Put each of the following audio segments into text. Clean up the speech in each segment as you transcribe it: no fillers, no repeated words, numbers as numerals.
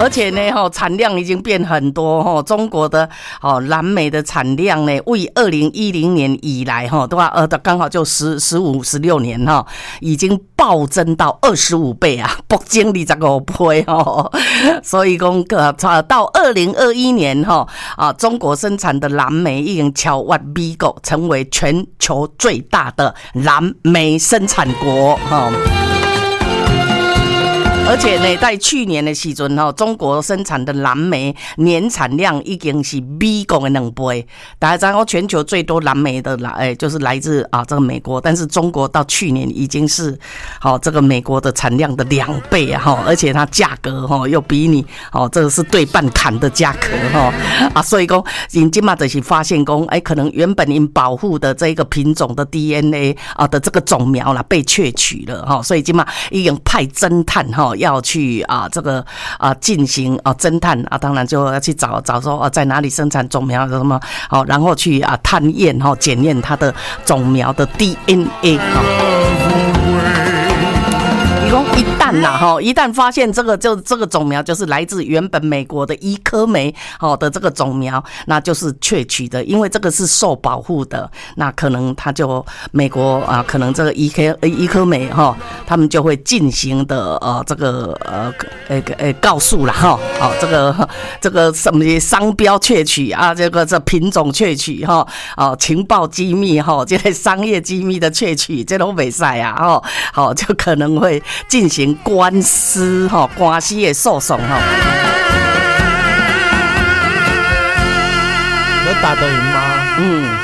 而且呢，产量已经变很多，中国的蓝莓的产量呢，为2010年以来刚好就15、16年已经暴增到25倍啊，暴增25倍所以讲到2021年中国生产的蓝莓已经超越美国，成为全球最大的蓝莓生产国而且呢，在去年的时候，中国生产的蓝莓年产量已经是美国的2倍。大家知道，全球最多蓝莓的就是来自这个美国，但是中国到去年已经是这个美国的产量的2倍啊！而且它价格又比你这个是对半砍的价格所以说，因今嘛就是发现说，可能原本因保护的这个品种的 DNA 的这个种苗啦被窃取了所以今嘛已经派侦探要去这个进行侦探当然就要去找说在哪里生产种苗什么然后去探验检验它的种苗的 DNA一旦发现这个种苗就是来自原本美国的伊科梅的这个种苗，那就是窃取的，因为这个是受保护的，那可能他就美国可能这个伊科梅他们就会进行的这个告诉啦这个什么商标窃取这品种窃取情报机密这个商业机密的窃取，这都不可以就可能会进行官司的诉讼能打得赢吗？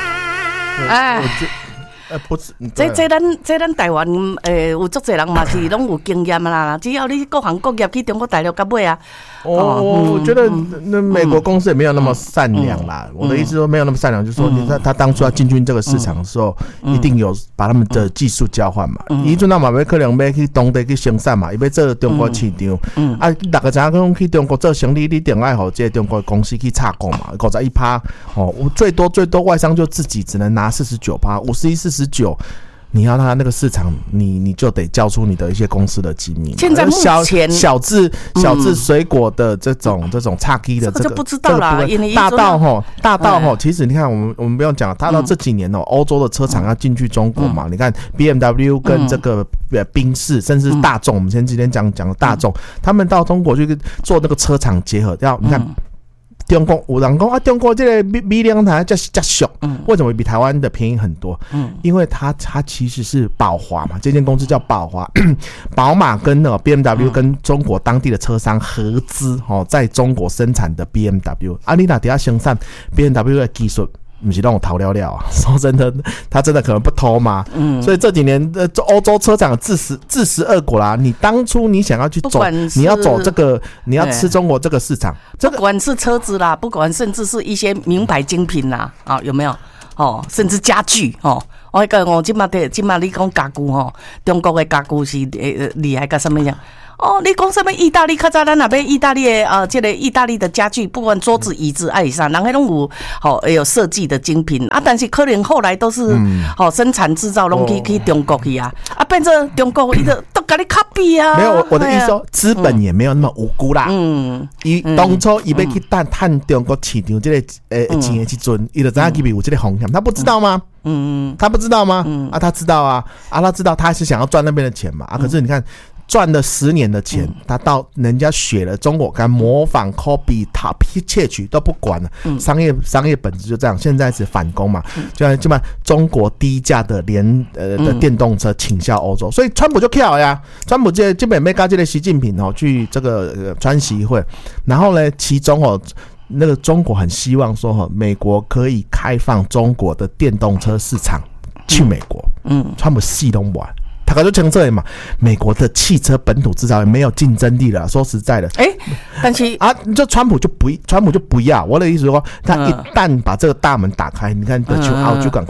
不是， 咱台湾有足侪人嘛是拢有经验啦，只要你各行各业去中国大陆到尾我觉得那美国公司也没有那么善良啦。我的意思说没有那么善良，就是说他当初要进军这个市场的时候，一定有把他们的技术交换嘛。以前那嘛要可能要去当地去生产嘛，因为做中国市场。大家知影讲去中国做生意，你一定要和这中国公司去插购嘛，51%最多外商就自己只能拿49%，51、49%。你要他那个市场，你就得交出你的一些公司的机密。 现在目前小至水果的这种插机的这个就不知道啦。 大到其实你看我们不用讲，大到这几年欧洲的车厂要进去中国嘛，你看 BMW 跟这个宾士，甚至大众，我们前几天讲的大众，他们到中国去做那个车厂结合，你看。中国有人说中国这个米量台叫俗，为什么比台湾的便宜很多？因为它其实是宝华嘛，这间公司叫宝华，宝马跟BMW 跟中国当地的车商合资在中国生产的 BMW， 你哪底下生产 BMW 的技术？不是让我逃了说真的，他真的可能不偷嘛。所以这几年欧洲车厂自食恶果啦。你当初你想要去走，你要走这个，你要吃中国这个市场， 不管是车子啦，不管甚至是一些名牌精品啦，有没有？甚至家具我讲今嘛你讲家具中国的家具是厉害到什么样？你讲什么意大利？较早咱那边意大利的这个意大利的家具，不管桌子、椅子、爱啥，人家拢有设计的精品但是可能后来都是生产制造拢去中国去变成中国伊都给你 copy 没有，我的意思说，资本也没有那么无辜啦。当初伊要去探中国市场这个钱的时阵，伊就知道这边有这个风险，他不知道吗？他不知道吗？他知道啊，他知道他还是想要赚那边的钱嘛可是你看。赚了10年的钱，他到人家学了中国，敢模仿 copy 窃取都不管了。商业本质就这样，现在是反攻嘛，就像基本上中国低价的的电动车倾销欧洲，所以川普就跳呀，川普基本没跟这个习近平去这个川习会，然后呢，其中那个中国很希望说美国可以开放中国的电动车市场去美国，川普戏都玩。他就清楚嘛，美国的汽车本土制造也没有竞争力了。说实在的， 但是就川普就不要。我的意思说，他一旦把这个大门打开，你看就澳洲赶快。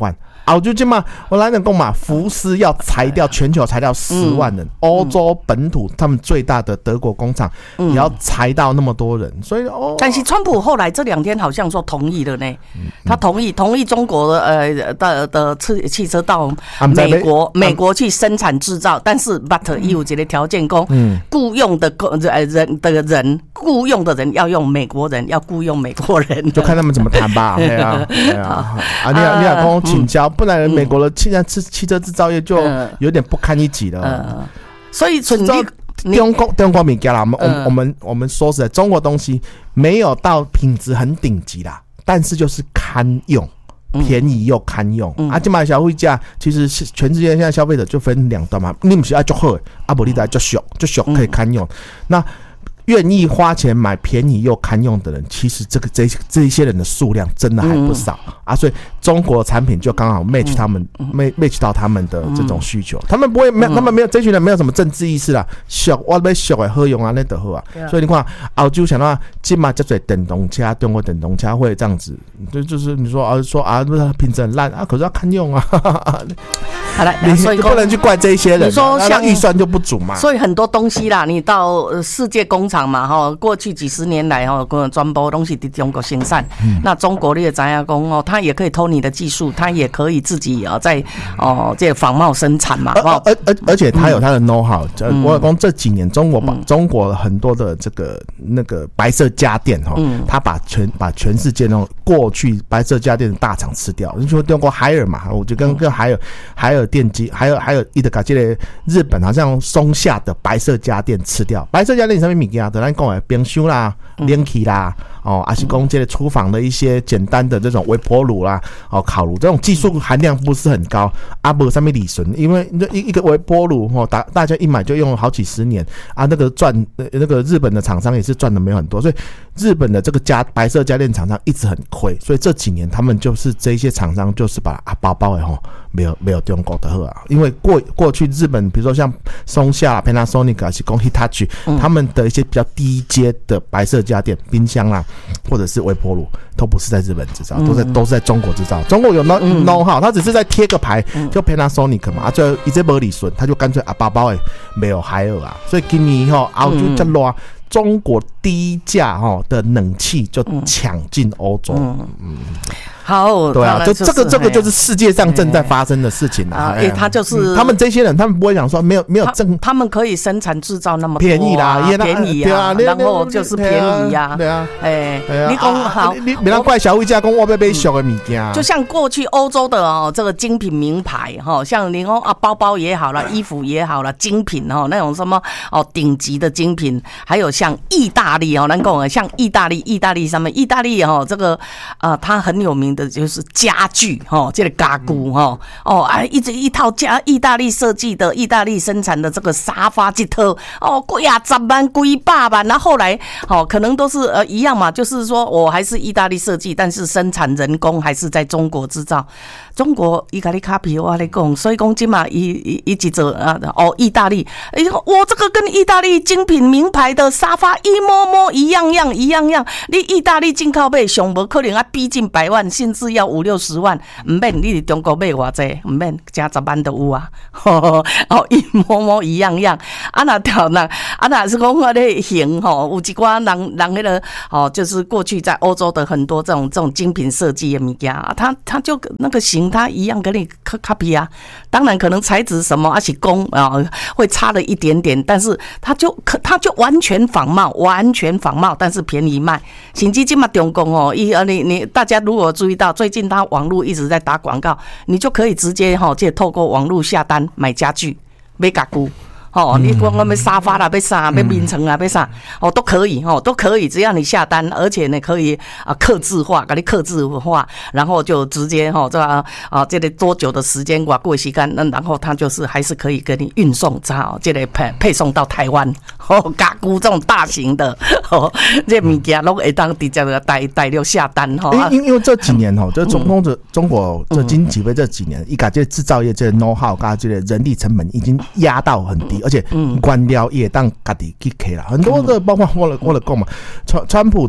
就这嘛，我来讲嘛，福斯要裁掉全球裁掉10万人，欧洲本土他们最大的德国工厂也要裁到那么多人，所以但是川普后来这2天好像说同意了呢，他同意中国的汽车到美国去生产制造，但是 but 有这个条件讲，雇佣的人雇佣的人要用美国人，要雇佣美国人， 就看他们怎么谈吧。对啊，你想跟我请教，不然美国的汽车制造业就有点不堪一击了。 所以中国物件啦，我们说实在，中国东西没有到品质很顶级啦，但是就是堪用。便宜又堪用这买消费价其实全世界现在消费者就分2端嘛，你不是爱就好，不然就俗可以堪用。那愿意花钱买便宜又堪用的人，其实这一些人的数量真的还不少所以中国产品就刚好 match 到他们的这种需求，他们不会他们没有这群人没有什么政治意识啦，我要俗的好用那就好所以你看澳洲想到今嘛这些电动车，中国电动车会这样子，就是你说品质很烂可是要堪用好了，所以不能去怪这些人， 你说像预算就不足嘛， 所以很多东西啦，你到世界工厂嘛过去几十年来全部东西在中国生产，那中国你也知道说他也可以偷你的技术，他也可以自己在这仿冒生产嘛， 而且他有他的 know how。我讲这几年中国很多的那个白色家电他把全世界那种过去白色家电的大厂吃掉，你说中国海尔嘛，我就跟海尔电机，还有一直把这个日本好像松下的白色家电吃掉，白色家电上面物件的，咱讲的冰箱啦、冷气啦，还是讲这个厨房的一些简单的这种微波炉啦、烤炉，这种技术含量不是很高，没什么利润，因为一个微波炉大家一买就用了好几十年那个日本的厂商也是赚的没有很多，所以日本的这个白色家电厂商一直很亏，所以这几年他们就是这些厂商就是把包的没有中国的好因为过去日本比如说像松下、Panasonic 还是讲 Hitachi，他们的一些比较低阶的白色家电、冰箱啦，或者是微波炉，都不是在日本制造，都是在中国制造。中国有 know how， 他只是在贴个牌，就 Panasonic 嘛，最后一直没利润，他就干脆包没有海尔所以今年澳洲这乱。中国低价的冷气就抢进欧洲， 好， 对这个就是世界上正在发生的事情他就是他们这些人，他们不会想说没有他们可以生产制造那么多便宜啦， 便宜然后就是便宜对啊， 你讲好， 你不要怪消费者讲我要买俗的物件， 就像过去欧洲的这个精品名牌像你说包包也好了，衣服也好了，精品那种什么顶级的精品，还有像意大利咱讲像意大利上面，意大利这个它很有名的就是家具这个家具一套意大利设计的、意大利生产的这个沙发一套贵10万、贵100万，那后来可能都是一样嘛，就是说我还是意大利设计，但是生产人工还是在中国制造。中国伊甲你卡皮我跟你讲，所以讲今嘛一直做意大利，我这个跟意大利精品名牌的沙发一模一样，你意大利进口买上无可能逼近100万，甚至要50-60万，唔免你伫中国买偌济，唔免加10万都有一模一样，那是讲我咧型有一寡人迄个就是过去在欧洲的很多这种精品设计的物件他就那个型他一样跟你 copy 当然可能材质什么是工会差了一点点，但是他就完全仿冒，但是便宜卖。甚至今嘛中国你大家如果注意到，最近他网络一直在打广告，你就可以直接透过网络下单买家具、买家具。你光要沙发啦，要啥，要眠床啦，要啥，都可以，只要你下单，而且呢可以客制化，给你客制化，然后就直接这个多久的时间过时间，然后他就是还是可以给你运送，这个配送到台湾，家具这种大型的，这物件都会当直接的带入下单因为这几年这中国这经济这几年，一个这制造业这 know how 跟这个人力成本已经压到很低。而且官僚也当自己去开了很多的，包括我的讲嘛，川普的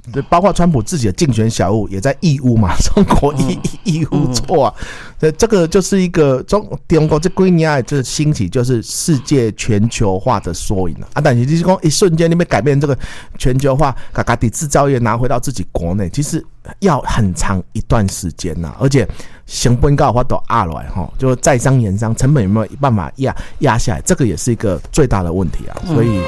包括川普自己的竞选小物也在义乌嘛，中国义乌错啊，这个就是一个中国这几年就是兴起，就是世界全球化的缩影啊。但是就是说一瞬间你们改变这个全球化，把自己制造业拿回到自己国内，其实要很长一段时间呐，而且成本高的话都压下来哈，就在商言商，成本有没有办法压下来，这个也是一个最大的问题啊，所以。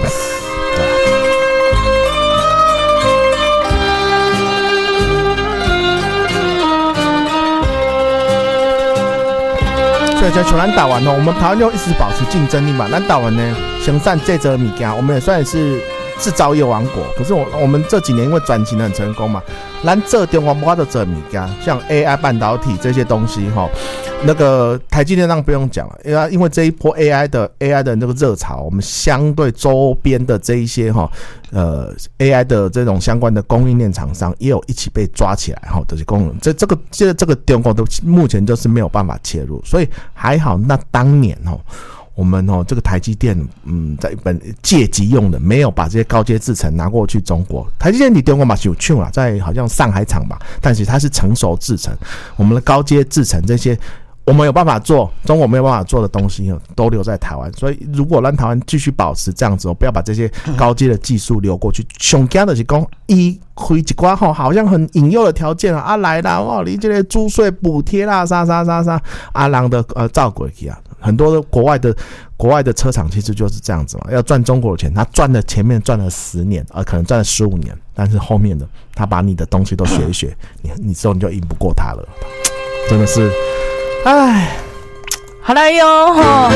所以就像咱台湾哦，我们台湾就一直保持竞争力嘛。咱台湾呢，生产这则物件，我们也算是制造业王国。可是我们这几年因为转型很成功嘛，咱这中国没法做这物件，像 AI 半导体这些东西哈，那个台积电当然不用讲了，因为这一波 AI 的那个热潮，我们相对周边的这一些AI 的这种相关的供应链厂商也有一起被抓起来哈，这些功能，这个中国都目前就是没有办法切入，所以还好，那当年我们这个台积电在本借机用的，没有把这些高阶制程拿过去中国。台积电你中国嘛是有抢啦，在好像上海厂吧，但是它是成熟制程，我们的高阶制程这些。我们有办法做，中国没有办法做的东西都留在台湾，所以如果让台湾继续保持这样子，不要把这些高阶的技术流过去，上惊的是讲一开一寡好像很引诱的条件啊，来啦，你这个租税补贴啦，啥人的照过去啊，很多的国外的车厂其实就是这样子嘛，要赚中国的钱，他前面赚了10年，可能赚了15年，但是后面的他把你的东西都学一学，你之后你就赢不过他了，真的是。哎， 好来哟哈！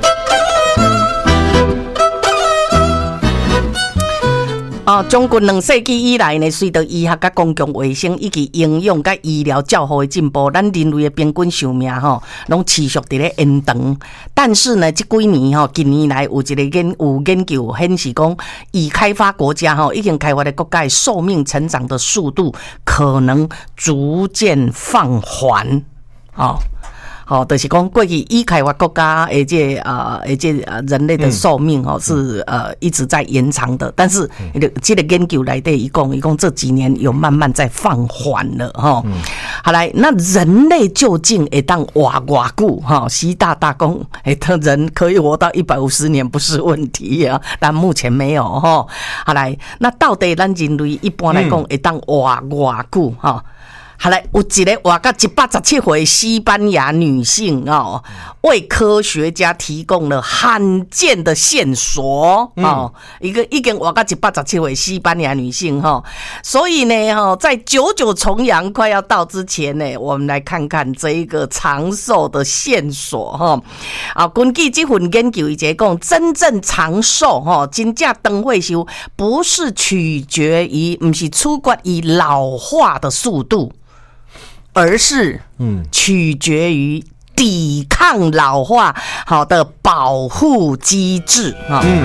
中国2世纪以来呢，随着医学、公共卫生以及营养、医疗照护的进步，咱人类的平均寿命拢持续在咧延长。但是呢，这几年近年来有研究显示讲，已开发国家已经开发的国家的寿命成长的速度可能逐渐放缓。就是讲过去已开发国家的人类的寿命是一直在延长的，但是这个研究来的一共这几年有慢慢在放缓了好来，那人类究竟会当活多久习大大讲人可以活到150年不是问题啊，但目前没有好来，那到底咱人类一般来讲会当活多久好来，有一个活到117岁西班牙女性为科学家提供了罕见的线索一个已经活到117岁西班牙女性所以呢在99重阳快要到之前呢，我们来看看这一个长寿的线索根据这份研究，伊讲真正长寿真正长岁数不是取决于老化的速度。而是取决于抵抗老化的保护机制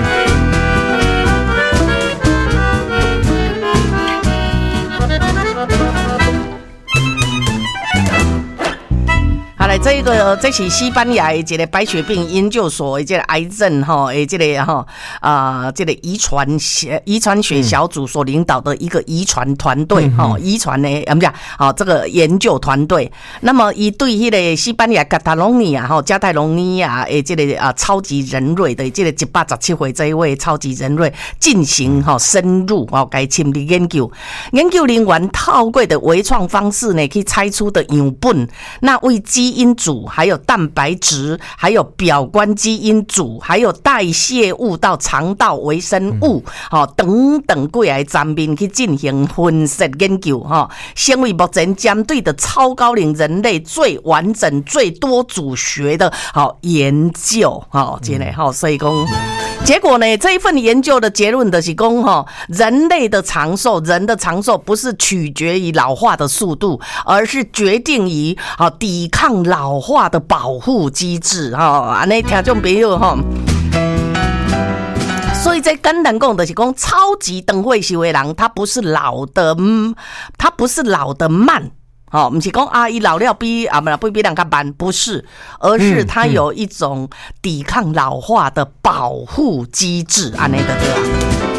好来，这是西班牙的一个白血病研究所的这个癌症的这个遗传学小组所领导的一个遗传团队遗传的这个研究团队。那么伊对迄个西班牙加泰隆尼亚的这个超级人类的这个117岁这一位超级人类进行深入该深入研究。研究人员透过的微创方式呢，去猜出的样本，那为基因组还有蛋白质还有表观基因组还有代谢物到肠道微生物等等几个层面去进行分析研究成为目前针对的超高龄人类最完整最多组学的研究真的所以说结果呢，这一份研究的结论就是说人的长寿不是取决于老化的速度，而是决定于抵抗老化的保护机制这样听众朋友所以这简单讲就是说超级长岁数的人他不是老的慢不是说他老了比人较慢，不是，而是他有一种抵抗老化的保护机制这样的对吧